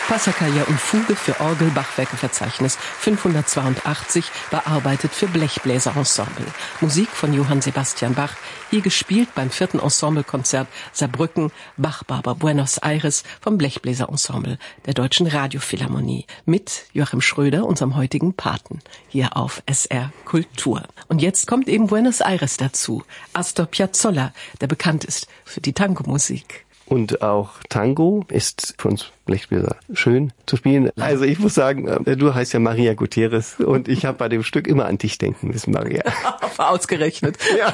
Passacaglia und Fuge für Orgel, Bachwerkeverzeichnis 582, bearbeitet für Blechbläserensemble. Musik von Johann Sebastian Bach, hier gespielt beim 4. Ensemblekonzert Saarbrücken, Bach-Barber Buenos Aires vom Blechbläserensemble der Deutschen Radiophilharmonie mit Joachim Schröder, unserem heutigen Paten, hier auf SR Kultur. Und jetzt kommt eben Buenos Aires dazu. Astor Piazzolla, der bekannt ist für die Tango-Musik. Und auch Tango ist für uns Blechbläser schön zu spielen. Also ich muss sagen, du heißt ja Maria Gutierrez und ich habe bei dem Stück immer an dich denken müssen, Maria. Ausgerechnet. Ja.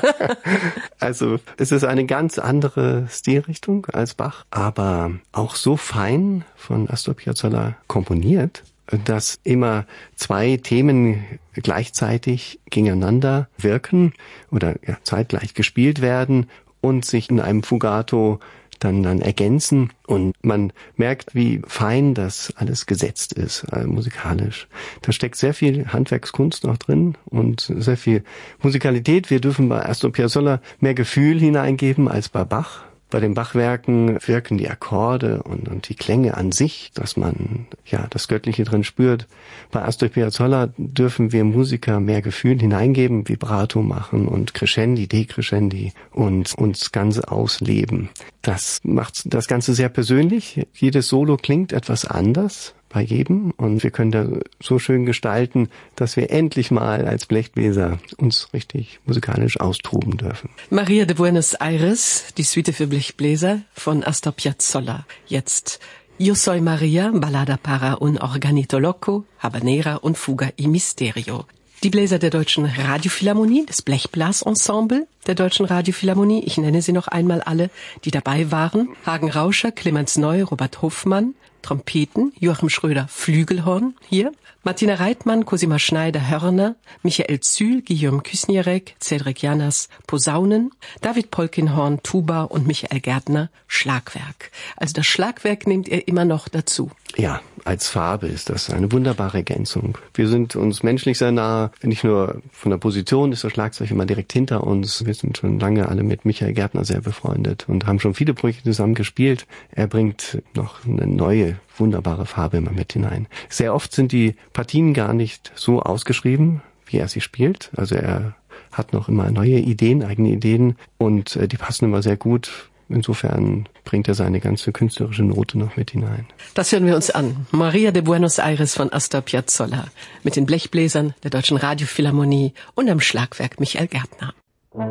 Also es ist eine ganz andere Stilrichtung als Bach, aber auch so fein von Astor Piazzolla komponiert, dass immer zwei Themen gleichzeitig gegeneinander wirken oder zeitgleich gespielt werden und sich in einem Fugato dann ergänzen und man merkt, wie fein das alles gesetzt ist, musikalisch. Da steckt sehr viel Handwerkskunst noch drin und sehr viel Musikalität. Wir dürfen bei Astor Piazzolla mehr Gefühl hineingeben als bei Bach. Bei den Bachwerken wirken die Akkorde und die Klänge an sich, dass man das Göttliche drin spürt. Bei Astor Piazzolla dürfen wir Musiker mehr Gefühl hineingeben, Vibrato machen und Crescendi, Decrescendi und uns ganz ausleben. Das macht das Ganze sehr persönlich. Jedes Solo klingt etwas anders bei jedem und wir können da so schön gestalten, dass wir endlich mal als Blechbläser uns richtig musikalisch austoben dürfen. Maria de Buenos Aires, die Suite für Blechbläser von Astor Piazzolla. Jetzt Yo soy Maria, Ballada para un organito loco, Habanera und Fuga y Misterio. Die Bläser der Deutschen Radiophilharmonie, das Blechblasensemble der Deutschen Radiophilharmonie, ich nenne sie noch einmal alle, die dabei waren. Hagen Rauscher, Clemens Neu, Robert Hofmann, Trompeten, Joachim Schröder, Flügelhorn hier, Martina Reitmann, Cosima Schneider, Hörner, Michael Zühl, Guillaume Küsnierek, Cedric Janas, Posaunen, David Polkinhorn, Tuba und Michael Gärtner, Schlagwerk. Also das Schlagwerk nehmt ihr immer noch dazu. Ja, als Farbe ist das eine wunderbare Ergänzung. Wir sind uns menschlich sehr nah, nicht nur von der Position ist das Schlagzeug immer direkt hinter uns. Wir sind schon lange alle mit Michael Gärtner sehr befreundet und haben schon viele Projekte zusammen gespielt. Er bringt noch eine neue, wunderbare Farbe immer mit hinein. Sehr oft sind die Partien gar nicht so ausgeschrieben, wie er sie spielt. Also er hat noch immer neue Ideen, eigene Ideen und die passen immer sehr gut. Insofern bringt er seine ganze künstlerische Note noch mit hinein. Das hören wir uns an. Maria de Buenos Aires von Astor Piazzolla mit den Blechbläsern der Deutschen Radiophilharmonie und am Schlagwerk Michael Gärtner.